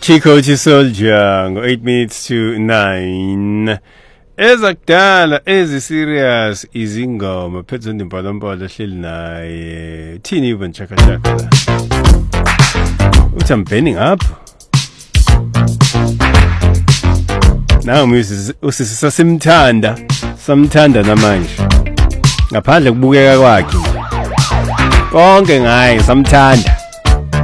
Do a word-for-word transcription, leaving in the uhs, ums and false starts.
Chico Soldier ngo eight minutes to nine. Ezakudala ezi serious izingoma phethe ndimbolombolo hleli naye. Thini even chaka chaka la. Uthi I'm burning up. Nawe music usisisa simthanda, samthanda namanje. Ngaphandle kubukeka kwakhe. Konke ngaye samthanda.